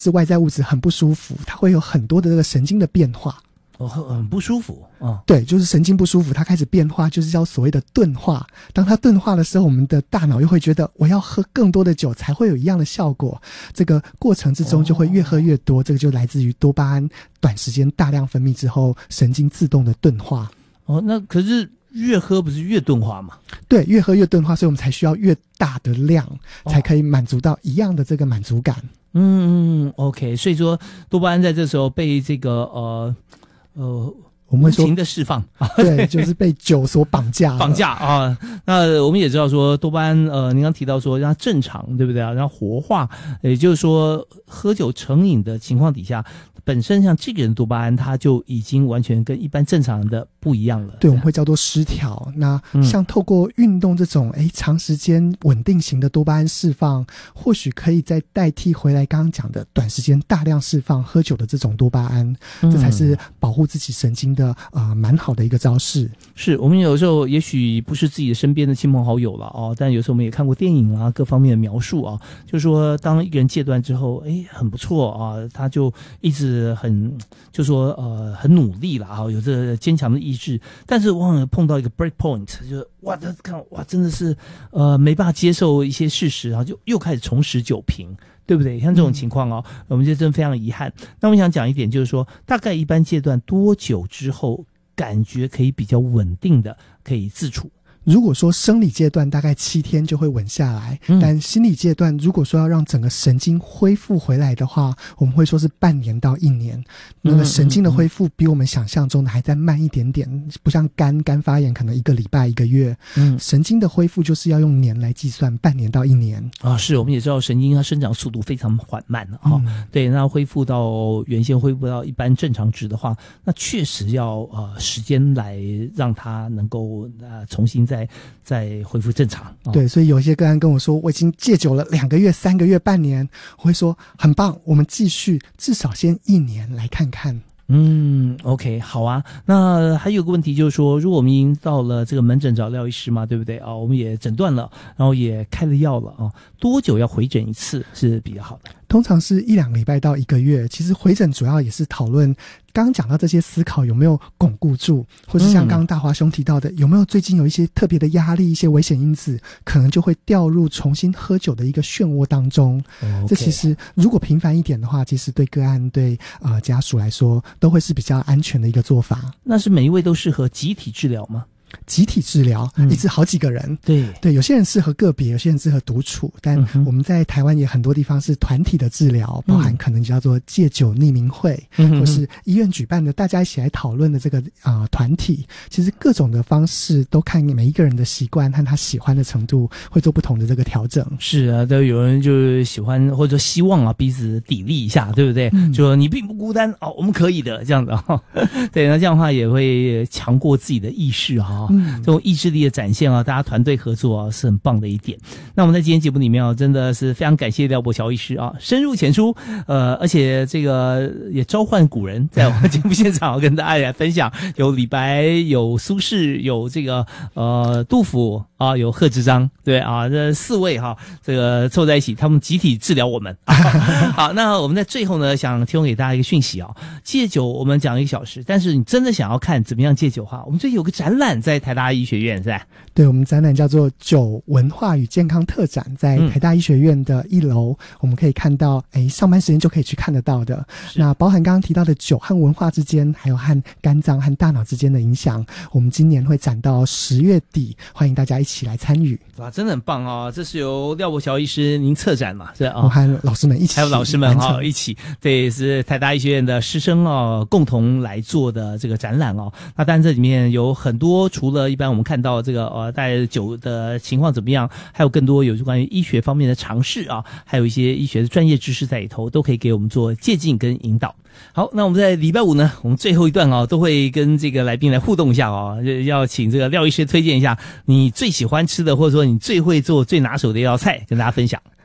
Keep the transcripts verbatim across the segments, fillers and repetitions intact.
是外在物质很不舒服，它会有很多的这个神经的变化。 哦，很不舒服啊、哦。 对，就是神经不舒服，它开始变化，就是叫所谓的钝化。当它钝化的时候，我们的大脑又会觉得我要喝更多的酒才会有一样的效果。这个过程之中就会越喝越多，哦、这个就来自于多巴胺短时间大量分泌之后，神经自动的钝化。 哦，那可是越喝不是越钝化吗？ 对，越喝越钝化，所以我们才需要越大的量，才可以满足到一样的这个满足感。 嗯嗯 ，OK， 所以说多巴胺在这时候被这个呃。呃， 我们会说无情的释放， 对，就是被酒所绑架， 绑架啊。那我们也知道说，多巴胺，呃，您刚提到说让它正常，对不对啊？让它活化，也就是说，喝酒成瘾的情况底下，本身像这个人多巴胺，它就已经完全跟一般正常人的不一样了。 对，我们会叫做失调。那像透过运动这种，哎、嗯，长时间稳定型的多巴胺释放，或许可以再代替回来刚刚讲的短时间大量释放喝酒的这种多巴胺，嗯、这才是保护自己神经的呃蛮好的一个招式。 是我们有时候也许不是自己的身边的亲朋好友了哦，但有时候我们也看过电影啊，各方面的描述啊，就是说当一个人戒断之后，哎，很不错啊，他就一直很就说呃很努力了啊，有这个坚强的意志，但是往往碰到一个 break point， 就哇他看哇真的是呃没办法接受一些事实，然后就又开始重拾酒瓶。对不对？像这种情况哦，嗯、我们就真的非常遗憾。那我想讲一点，就是说，大概一般阶段多久之后，感觉可以比较稳定的可以自处？ 如果说生理阶段大概七天就会稳下来，嗯、但心理阶段如果说要让整个神经恢复回来的话，我们会说是半年到一年。那个神经的恢复比我们想象中的还再慢一点点，不像肝肝发炎可能一个礼拜一个月，嗯，神经的恢复就是要用年来计算，半年到一年啊。是我们也知道神经它生长速度非常缓慢啊、嗯哦，对，那恢复到原先恢复到一般正常值的话，那确实要呃时间来让它能够呃重新再再恢复正常。 哦、对，所以有一些个案跟我说，我已经戒酒了两个月、三个月、半年，我会说很棒，我们继续，至少先一年来看看。 嗯 ，OK， 好啊。那还有个问题就是说，如果我们已经到了这个门诊找廖医师嘛，对不对啊？我们也诊断了，然后也开了药了啊，多久要回诊一次是比较好的？ 通常是一两个礼拜到一个月。其实回诊主要也是讨论刚刚讲到这些思考有没有巩固住，或是像刚刚大华兄提到的，嗯、有没有最近有一些特别的压力、一些危险因子，可能就会掉入重新喝酒的一个漩涡当中。哦 okay、这其实如果频繁一点的话，其实对个案、对呃家属来说，都会是比较安全的一个做法。 那是每一位都适合集体治疗吗？ 集体治疗，一次好几个人， 对对，有些人适合个别，有些人适合独处，但我们在台湾也很多地方是团体的治疗，包含可能叫做戒酒匿名会，嗯、或是医院举办的大家一起来讨论的这个啊、呃、团体，其实各种的方式都看每一个人的习惯和他喜欢的程度，会做不同的这个调整。 是啊，都有人就喜欢或者说希望啊彼此砥砺一下，对不对？嗯、就说你并不孤单哦，我们可以的这样子啊、哦。对，那这样的话也会强过自己的意识啊、哦。嗯，这种意志力的展现啊，大家团队合作啊，是很棒的一点。那我们在今天节目里面啊，真的是非常感谢廖伯乔医师啊，深入浅出，呃，而且这个也召唤古人，在我们节目现场跟大家来分享，有李白，有苏轼，有这个呃杜甫啊，有贺知章，对啊，这四位哈、啊，这个凑在一起，他们集体治疗我们。好，那我们在最后呢，想提供给大家一个讯息啊，戒酒我们讲一个小时，但是你真的想要看怎么样戒酒哈，我们最近有个展览在台大医学院是吧？ 对，我们展览叫做酒文化与健康特展，在台大医学院的一楼，嗯、我们可以看到，哎，上班时间就可以去看得到的。那包含刚刚提到的酒和文化之间，还有和肝脏和大脑之间的影响，我们今年会展到十月底，欢迎大家一起来参与。 哇，真的很棒哦！这是由廖伯乔医师您策展嘛？是啊、哦， 我和老师们一起， 还有老师们哈、哦、一起，对，是台大医学院的师生哦共同来做的这个展览哦。那当然这里面有很多，除了一般我们看到这个呃带酒的情况怎么样，还有更多有关于医学方面的尝试啊，还有一些医学的专业知识在里头，都可以给我们做借鉴跟引导。好，那我们在礼拜五呢，我们最后一段哦，都会跟这个来宾来互动一下哦，要请这个廖医师推荐一下你最喜欢吃的，或者说你最会做、最拿手的一道菜，跟大家分享。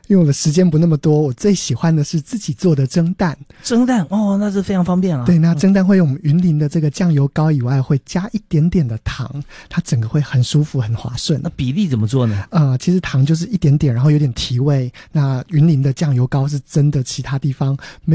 因为我的时间不那么多，我最喜欢的是自己做的蒸蛋。 蒸蛋哦，那是非常方便啊。 对，那蒸蛋会用我们云林的这个酱油膏以外，会加一点点的糖，它整个会很舒服很滑顺。 那比例怎么做呢？ 呃，其实糖就是一点点，然后有点提味。那云林的酱油膏是真的其他地方没